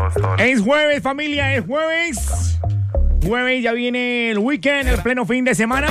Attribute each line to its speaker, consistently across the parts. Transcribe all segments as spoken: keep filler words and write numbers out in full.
Speaker 1: Es jueves, familia, es jueves. Jueves, ya viene el weekend, el pleno fin de semana.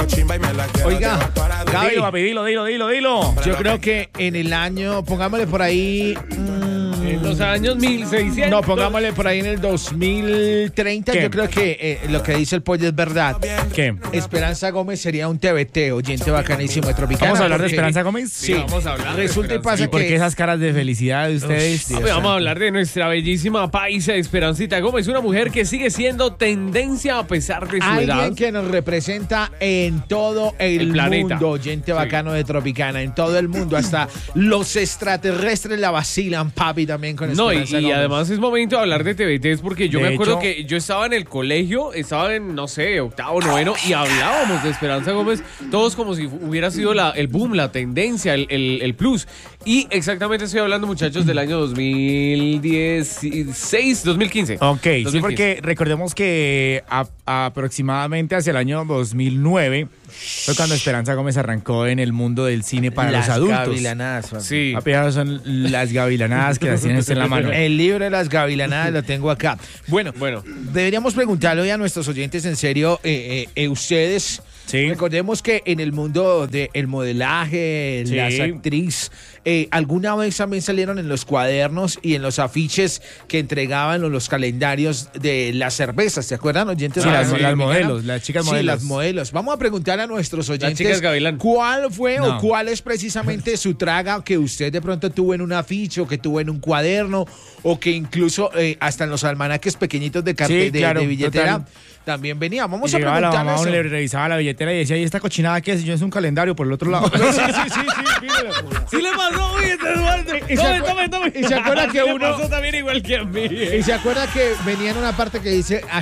Speaker 2: Oiga, Gaby,
Speaker 1: Dilo, papi, dilo, dilo, dilo, dilo.
Speaker 2: yo creo que en el año, pongámosle por ahí... mmm,
Speaker 3: En los años mil seiscientos.
Speaker 2: No, pongámosle por ahí en el dos mil treinta.
Speaker 1: ¿Qué?
Speaker 2: Yo creo que eh, lo que dice el pollo es verdad.
Speaker 1: ¿Qué?
Speaker 2: Esperanza Gómez sería un T V T, oyente bacanísimo de Tropicana.
Speaker 1: ¿Vamos a hablar de
Speaker 2: porque-
Speaker 1: Esperanza Gómez?
Speaker 2: Sí,
Speaker 3: vamos a hablar de
Speaker 2: Resulta y
Speaker 3: Esperanza.
Speaker 2: pasa
Speaker 1: ¿Y por
Speaker 2: que...
Speaker 1: qué esas caras de felicidad de ustedes?
Speaker 2: Dios
Speaker 3: Vamos
Speaker 2: santo.
Speaker 3: a hablar de nuestra bellísima paisa Esperancita Gómez, una mujer que sigue siendo tendencia a pesar de su edad.
Speaker 2: Alguien que nos representa en todo el,
Speaker 3: El planeta.
Speaker 2: mundo, oyente
Speaker 3: Sí.
Speaker 2: bacano de Tropicana, en todo el mundo, hasta los extraterrestres la vacilan, papi, también con
Speaker 3: No, y,
Speaker 2: Esperanza
Speaker 3: y
Speaker 2: Gómez.
Speaker 3: además es momento de hablar de T V Ts porque yo
Speaker 1: De
Speaker 3: me acuerdo
Speaker 1: hecho-
Speaker 3: que yo estaba en el colegio, estaba en, no sé, octavo, noveno, y hablábamos de Esperanza Gómez, todos como si hubiera sido la, el boom, la tendencia, el, el, el plus. Y exactamente estoy hablando, muchachos, del año dos mil dieciséis, dos mil quince.
Speaker 1: Ok, sí,
Speaker 3: dos mil quince.
Speaker 1: porque recordemos que a- aproximadamente hacia el año dos mil nueve fue cuando Esperanza Gómez arrancó en el mundo del cine para
Speaker 2: Las
Speaker 1: los adultos.
Speaker 2: gavilanadas, papi.
Speaker 3: Sí.
Speaker 1: Papi, esas son las gavilanadas que las tienen usted en la mano.
Speaker 2: El libro de las gavilanadas lo tengo acá. Bueno,
Speaker 3: Bueno.
Speaker 2: deberíamos preguntarle hoy a nuestros oyentes en serio, eh, eh, eh, ustedes,
Speaker 1: Sí.
Speaker 2: recordemos que en el mundo del modelaje,
Speaker 1: Sí.
Speaker 2: las actrices, eh, alguna vez también salieron en los cuadernos y en los afiches que entregaban los, los calendarios de las cervezas, ¿se acuerdan, oyentes?
Speaker 1: Sí,
Speaker 2: de la
Speaker 1: las- las
Speaker 2: Dominicana?
Speaker 1: modelos, las chicas
Speaker 2: Sí,
Speaker 1: modelos.
Speaker 2: las modelos. Vamos a preguntar a nuestros oyentes
Speaker 3: chicas gavilán.
Speaker 2: cuál fue
Speaker 1: No.
Speaker 2: o cuál es precisamente su traga que usted de pronto tuvo en un afiche o que tuvo en un cuaderno o que incluso eh, hasta en los almanaques pequeñitos de, carte-
Speaker 1: Sí,
Speaker 2: de-
Speaker 1: claro,
Speaker 2: de billetera
Speaker 1: total.
Speaker 2: también venía. Vamos
Speaker 1: Y
Speaker 2: a
Speaker 1: llegaba la
Speaker 2: preguntarle
Speaker 1: mamá, uno
Speaker 2: eso.
Speaker 1: le revisaba la billetera y decía, ¿y esta cochinada qué es? Y yo, es un calendario por el otro lado.
Speaker 2: Sí, sí, sí, sí, míralo.
Speaker 3: Sí le pasó, oye, este Eduardo.
Speaker 2: Y se
Speaker 3: Tome,
Speaker 2: acu-
Speaker 3: tome, tome.
Speaker 2: y se acuerda que
Speaker 3: Sí le
Speaker 2: uno-
Speaker 3: pasó también igual que a mí.
Speaker 2: Y se acuerda que venía en una parte que dice, "Ah,